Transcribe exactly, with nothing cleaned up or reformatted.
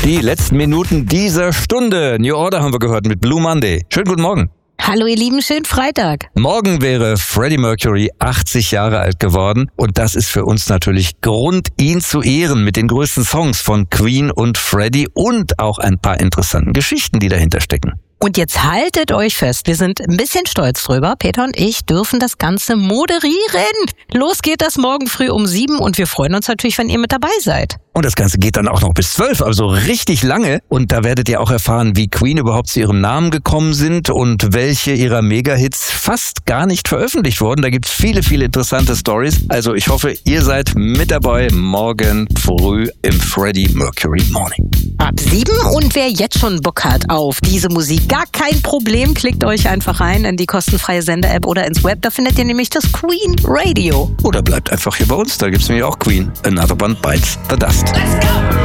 Die letzten Minuten dieser Stunde. New Order haben wir gehört mit Blue Monday. Schönen guten Morgen. Hallo ihr Lieben, schönen Freitag. Morgen wäre Freddie Mercury achtzig Jahre alt geworden und das ist für uns natürlich Grund, ihn zu ehren mit den größten Songs von Queen und Freddie und auch ein paar interessanten Geschichten, die dahinter stecken. Und jetzt haltet euch fest, wir sind ein bisschen stolz drüber. Peter und ich dürfen das Ganze moderieren. Los geht das morgen früh um sieben und wir freuen uns natürlich, wenn ihr mit dabei seid. Und das Ganze geht dann auch noch bis zwölf, also richtig lange. Und da werdet ihr auch erfahren, wie Queen überhaupt zu ihrem Namen gekommen sind und welche ihrer Mega-Hits fast gar nicht veröffentlicht wurden. Da gibt's viele, viele interessante Stories. Also ich hoffe, ihr seid mit dabei morgen früh im Freddie Mercury Morning. Ab sieben und wer jetzt schon Bock hat auf diese Musik, gar kein Problem, klickt euch einfach rein in die kostenfreie Sender-App oder ins Web. Da findet ihr nämlich das Queen Radio. Oder bleibt einfach hier bei uns, da gibt's nämlich auch Queen. Another One Bites the Dust. Let's go!